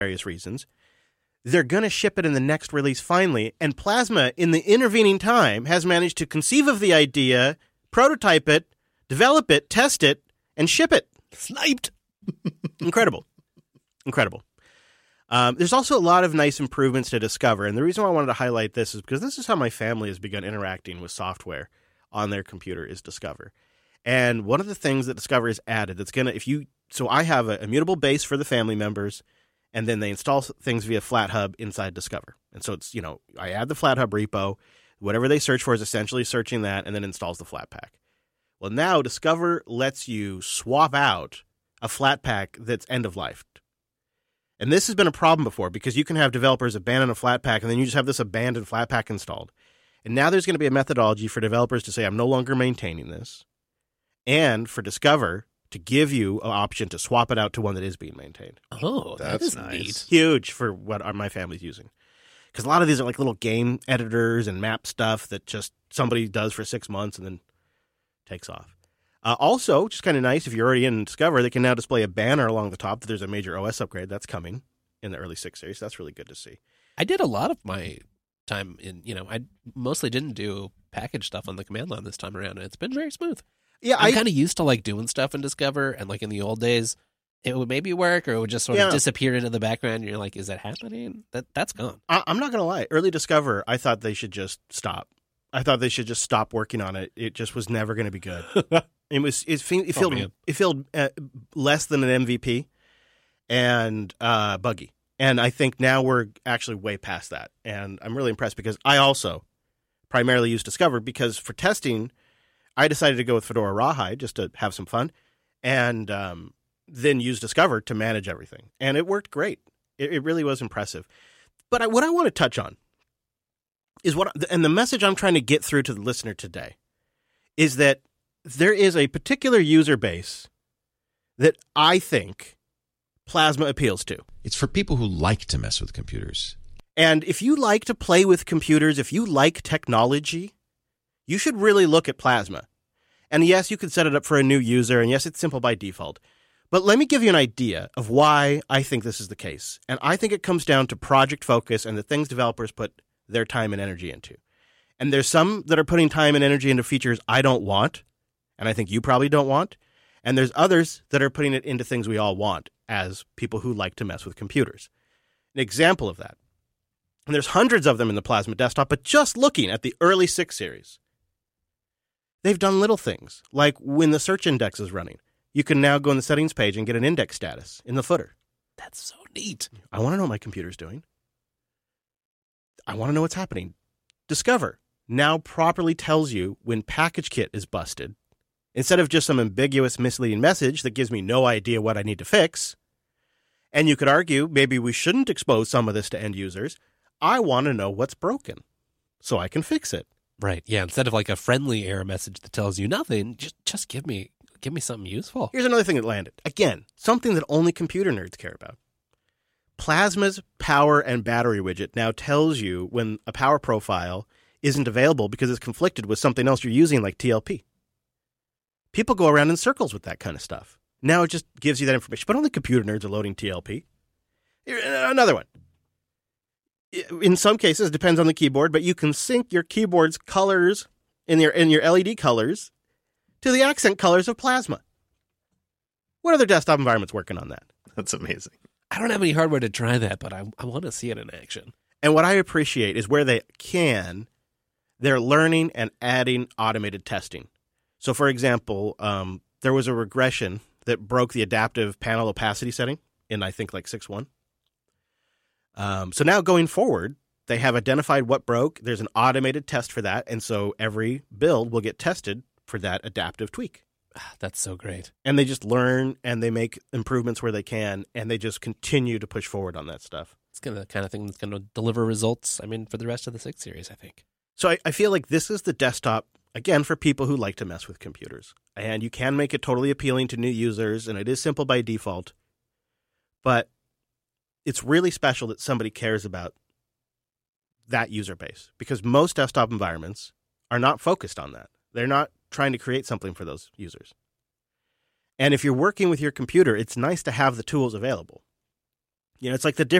various reasons. They're going to ship it in the next release finally, and Plasma, in the intervening time, has managed to conceive of the idea, prototype it, develop it, test it, and ship it. Sniped. Incredible. There's also a lot of nice improvements to Discover, and the reason why I wanted to highlight this is because this is how my family has begun interacting with software on their computer is Discover. And one of the things that Discover has added that's going to, so I have a immutable base for the family members, and then they install things via FlatHub inside Discover. And so it's, I add the FlatHub repo, whatever they search for is essentially searching that, and then installs the Flatpak. Well, now Discover lets you swap out a Flatpak that's end of life. And this has been a problem before because you can have developers abandon a Flatpak and then you just have this abandoned Flatpak installed. And now there's going to be a methodology for developers to say, I'm no longer maintaining this. And for Discover to give you an option to swap it out to one that is being maintained. Oh, that's nice. Neat. Huge for what my family's using. Because a lot of these are like little game editors and map stuff that just somebody does for 6 months and then takes off. Also, just kind of nice, if you're already in Discover, they can now display a banner along the top that there's a major OS upgrade that's coming in the early 6 series. That's really good to see. I did a lot of my time in, I mostly didn't do package stuff on the command line this time around, and it's been very smooth. Yeah, I'm kind of used to doing stuff in Discover, and in the old days, it would maybe work, or it would just sort of disappear into the background, and you're like, is that happening? That's gone. I'm not going to lie. Early Discover, I thought they should just stop. I thought they should just stop working on it. It just was never going to be good. It felt less than an MVP and buggy. And I think now we're actually way past that. And I'm really impressed because I also primarily use Discover because for testing, I decided to go with Fedora Rawhide just to have some fun and then use Discover to manage everything. And it worked great. It really was impressive. But what I want to touch on is and the message I'm trying to get through to the listener today is that there is a particular user base that I think Plasma appeals to. It's for people who like to mess with computers. And if you like to play with computers, if you like technology, you should really look at Plasma. And yes, you could set it up for a new user, and yes, it's simple by default. But let me give you an idea of why I think this is the case. And I think it comes down to project focus and the things developers put their time and energy into. And there's some that are putting time and energy into features I don't want, and I think you probably don't want. And there's others that are putting it into things we all want as people who like to mess with computers. An example of that, and there's hundreds of them in the Plasma desktop, but just looking at the early 6 series, they've done little things, like when the search index is running, you can now go in the settings page and get an index status in the footer. That's so neat. I want to know what my computer's doing. I want to know what's happening. Discover now properly tells you when PackageKit is busted. Instead of just some ambiguous, misleading message that gives me no idea what I need to fix. And you could argue maybe we shouldn't expose some of this to end users. I want to know what's broken so I can fix it. Right. Yeah. Instead of a friendly error message that tells you nothing, just give me something useful. Here's another thing that landed. Again, something that only computer nerds care about. Plasma's power and battery widget now tells you when a power profile isn't available because it's conflicted with something else you're using like TLP. People go around in circles with that kind of stuff. Now it just gives you that information. But only computer nerds are loading TLP. Another one. In some cases, it depends on the keyboard, but you can sync your keyboard's colors in your LED colors to the accent colors of Plasma. What other desktop environment's working on that? That's amazing. I don't have any hardware to try that, but I want to see it in action. And what I appreciate is where they can, they're learning and adding automated testing. So, for example, there was a regression that broke the adaptive panel opacity setting in, I think, 6.1. So now going forward, they have identified what broke. There's an automated test for that. And so every build will get tested for that adaptive tweak. That's so great. And they just learn and they make improvements where they can. And they just continue to push forward on that stuff. It's the kind of thing that's going to deliver results, for the rest of the 6 series, I think. So I feel like this is the desktop, again, for people who like to mess with computers. And you can make it totally appealing to new users, and it is simple by default. But it's really special that somebody cares about that user base, because most desktop environments are not focused on that. They're not trying to create something for those users. And if you're working with your computer, it's nice to have the tools available. It's like the